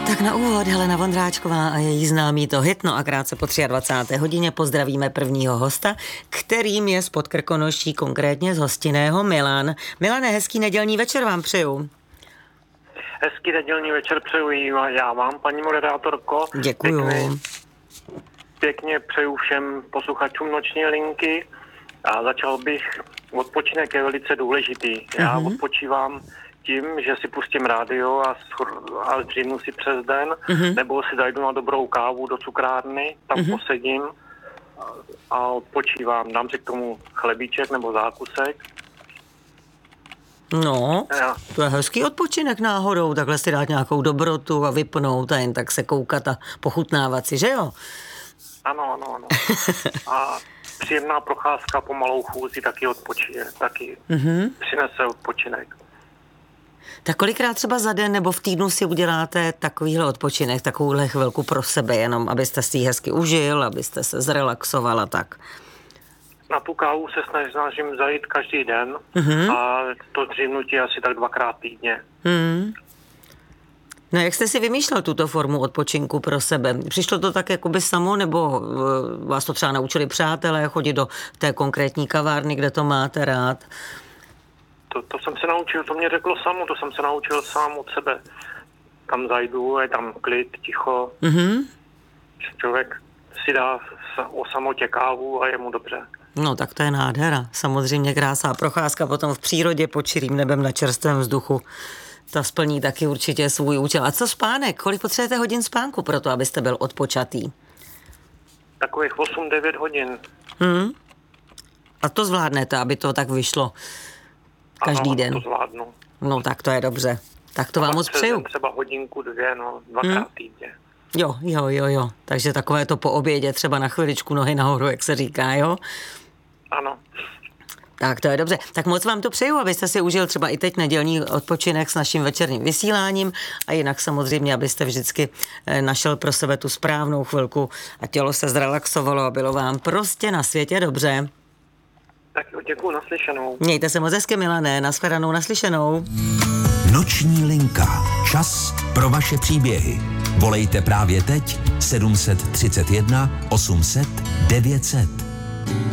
Tak na úvod Helena Vondráčková a její známý to hit, no a krátce po 23. hodině pozdravíme prvního hosta, kterým je z Podkrkonoší, konkrétně z hostinného Milan. Milane, hezký nedělní večer vám přeju. Hezký nedělní večer přeju já vám, paní moderátorko. Děkuju. Pěkně přeju všem posluchačům Noční linky a začal bych, odpočinek je velice důležitý. Já odpočívám tím, že si pustím rádio a zdřímnu si přes den, nebo si zajdu na dobrou kávu do cukrárny, tam posedím a odpočívám. Dám si k tomu chlebíček nebo zákusek. No, to je hezký odpočinek náhodou, takhle si dát nějakou dobrotu a vypnout a jen tak se koukat a pochutnávat si, že jo? Ano. A příjemná procházka po malou chůzi taky přinese odpočinek. Tak kolikrát třeba za den nebo v týdnu si uděláte takovýhle odpočinek, takovouhle chvilku pro sebe, jenom abyste si ji hezky užil, abyste se zrelaxoval a tak? Na tu kávu se snažím zajít každý den a to dřímnutí asi tak 2krát týdně. No jak jste si vymýšlel tuto formu odpočinku pro sebe? Přišlo to tak jakoby samo, nebo vás to třeba naučili přátelé chodit do té konkrétní kavárny, kde to máte rád? To jsem se naučil, to mě řeklo samo, to jsem se naučil sám od sebe. Tam zajdu, je tam klid, ticho. Člověk si dá o samotě kávu a je mu dobře. No tak to je nádhera. Samozřejmě krásná procházka potom v přírodě pod čirým nebem na čerstvém vzduchu. Ta splní taky určitě svůj účel. A co spánek? Kolik potřebujete hodin spánku pro to, abyste byl odpočatý? Takových 8-9 hodin. A to zvládnete, aby to tak vyšlo každý den? Ano, to zvládnu. No tak to je dobře. Tak to vám moc přeju. Třeba hodinku, 2, 2krát týdně. Jo. Takže takové to po obědě, třeba na chviličku nohy nahoru, jak se říká, jo? Ano. Tak to je dobře. Tak moc vám to přeju, abyste si užil třeba i teď nedělní odpočinek s naším večerním vysíláním a jinak samozřejmě, abyste vždycky našel pro sebe tu správnou chvilku a tělo se zrelaxovalo a bylo vám prostě na světě dobře. Tak děkuju, naslyšenou. Mějte se moc hezky, Milané, nashledanou, naslyšenou. Noční linka. Čas pro vaše příběhy. Volejte právě teď 731 800 900.